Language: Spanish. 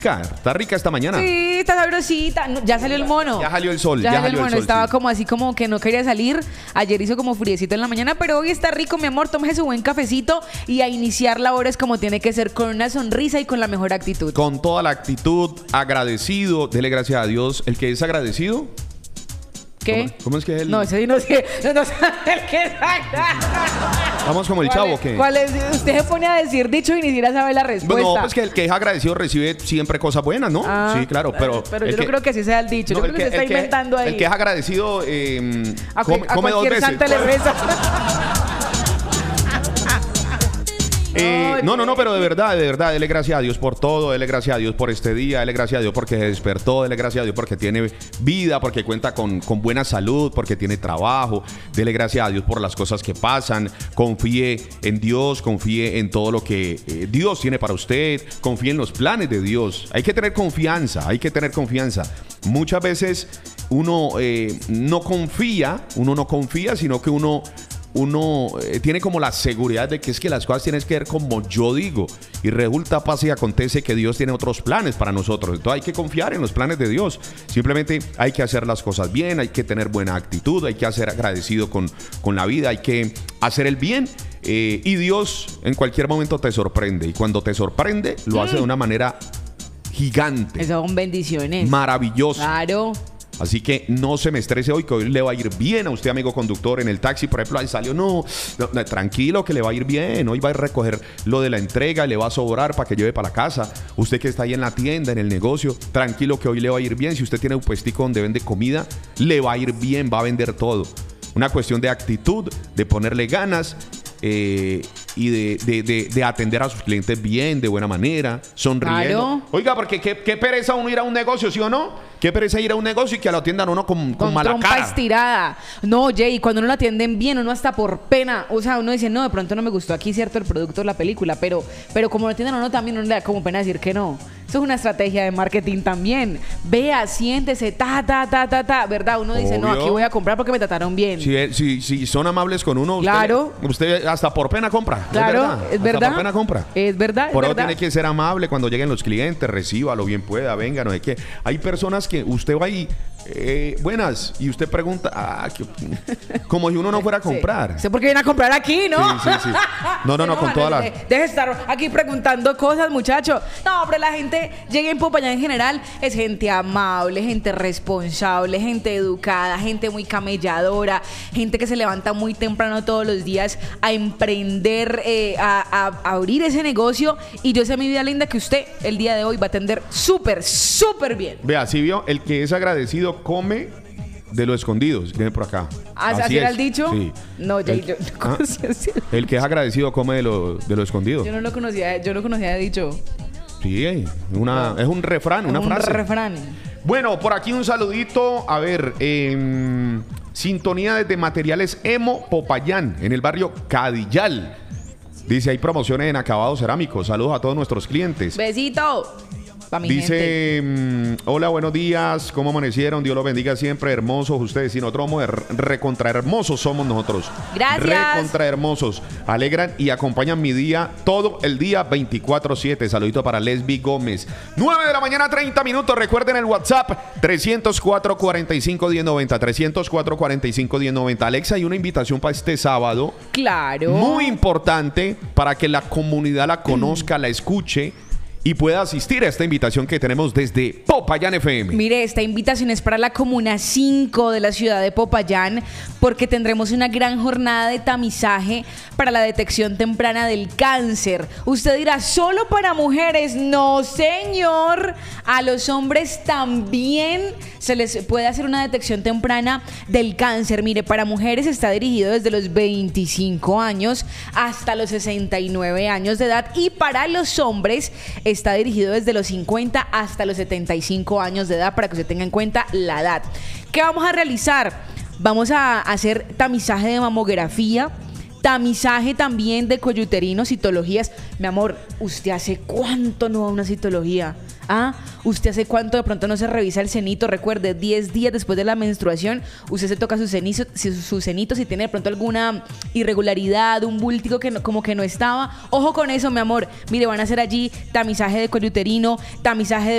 Está rica esta mañana. Sí, está sabrosita. No, ya salió el mono. Ya salió el sol. Ya salió el mono. Estaba sí. como así como que no quería salir. Ayer hizo como friecito en la mañana, pero hoy está rico, mi amor. Tómese su buen cafecito y a iniciar la hora es como tiene que ser, con una sonrisa y con la mejor actitud. Con toda la actitud, agradecido. Dele gracias a Dios. El que es agradecido. ¿Qué? ¿Cómo es que es el...? No, ese sí no sé. No sé el que es. Vamos como el chavo, ¿qué? ¿Cuál es? Usted se pone a decir dicho y ni siquiera sabe la respuesta. Bueno, pues que el que es agradecido recibe siempre cosas buenas, ¿no? Ah, sí, claro, pero yo no creo que así sea el dicho. Yo creo que se está inventando ahí. El que es agradecido a come dos veces. santa le reza. No, pero de verdad, dele gracias a Dios por todo, dele gracias a Dios por este día, dele gracias a Dios porque se despertó, dele gracias a Dios porque tiene vida, porque cuenta con buena salud, porque tiene trabajo, dele gracias a Dios por las cosas que pasan, confíe en Dios, confíe en todo lo que Dios tiene para usted, confíe en los planes de Dios. Hay que tener confianza, Muchas veces uno no confía, sino que uno tiene como la seguridad de que es que las cosas tienen que ver como yo digo, y resulta, pasa y acontece que Dios tiene otros planes para nosotros. Entonces hay que confiar en los planes de Dios. Simplemente hay que hacer las cosas bien, hay que tener buena actitud, hay que ser agradecido con la vida, hay que hacer el bien, y Dios en cualquier momento te sorprende, y cuando te sorprende lo hace de una manera gigante. Esas son bendiciones. Maravilloso. Claro. Así que no se me estrese hoy, que hoy le va a ir bien a usted, amigo conductor, en el taxi, por ejemplo, ahí salió, no, tranquilo, que le va a ir bien. Hoy va a recoger lo de la entrega, le va a sobrar para que lleve para la casa. Usted que está ahí en la tienda, en el negocio, tranquilo que hoy le va a ir bien. Si usted tiene un puestico donde vende comida, le va a ir bien, va a vender todo. Una cuestión de actitud, de ponerle ganas, y de atender a sus clientes bien, de buena manera, sonriendo. Claro. Oiga, porque qué pereza uno ir a un negocio, ¿sí o no? Qué pereza ir a un negocio y que lo atiendan uno con mala trompa cara. estirada. No, Jay, cuando uno lo atienden bien, uno hasta por pena. O sea, uno dice, no, de pronto no me gustó aquí, cierto, el producto, la película, pero como lo atienden a uno también, uno le da como pena decir que no. Eso es una estrategia de marketing también. Vea, siéntese, ¿verdad? Uno dice, Obvio. no, aquí voy a comprar porque me trataron bien. Si son amables con uno, claro. Usted hasta por pena compra. Claro, es verdad. Hasta por pena compra. Es verdad, Por es eso verdad. tiene que ser amable cuando lleguen los clientes, reciba lo bien pueda, venga, no hay que. Hay personas que usted va ahí, buenas, y usted pregunta, como si uno no fuera a comprar. Sé por qué viene a comprar aquí, ¿no? Sí. No, con toda la... Deje de estar aquí preguntando cosas, muchacho. No, pero la gente llega en Popayán en general, es gente amable, gente responsable, gente educada, gente muy camelladora, gente que se levanta muy temprano todos los días a emprender, a abrir ese negocio. Y yo sé, mi vida linda, que usted el día de hoy va a atender súper bien. Vea, si vio, el que es agradecido come de lo escondido, si viene por acá. ¿Así era el dicho? Sí. No, yo no conocía así. El que es agradecido come de lo escondido. Yo no conocía de dicho. Sí, es un refrán, una frase. Un refrán. Bueno, por aquí un saludito. A ver, sintonía desde Materiales Emo Popayán, en el barrio Cadillal. Dice, hay promociones en acabados cerámicos. Saludos a todos nuestros clientes. Besito. Dice, hola, buenos días, ¿cómo amanecieron? Dios los bendiga siempre, hermosos ustedes. Y nosotros somos recontra hermosos, somos nosotros. Gracias. Recontra hermosos. Alegran y acompañan mi día, todo el día, 24/7. Saludito para Lesbi Gómez. 9 de la mañana, 30 minutos. Recuerden el WhatsApp, 304-45-1090. 304-45-1090. Alexa, hay una invitación para este sábado. Claro. Muy importante para que la comunidad la conozca, la escuche y pueda asistir a esta invitación que tenemos desde Popayán FM. Mire, esta invitación es para la Comuna 5 de la ciudad de Popayán, porque tendremos una gran jornada de tamizaje para la detección temprana del cáncer. Usted dirá, ¿solo para mujeres? No, señor. A los hombres también se les puede hacer una detección temprana del cáncer. Mire, para mujeres está dirigido desde los 25 años hasta los 69 años de edad, y para los hombres está dirigido desde los 50 hasta los 75 años de edad, para que usted tenga en cuenta la edad. ¿Qué vamos a realizar? Vamos a hacer tamizaje de mamografía, tamizaje también de coyuterino, citologías. Mi amor, ¿usted hace cuánto no va a una citología? Ah, ¿usted hace cuánto de pronto no se revisa el cenito? Recuerde, 10 días después de la menstruación, usted se toca su cenito, si tiene de pronto alguna irregularidad, un búltico que no, como que no estaba. Ojo con eso, mi amor. Mire, van a hacer allí tamizaje de cuello uterino, tamizaje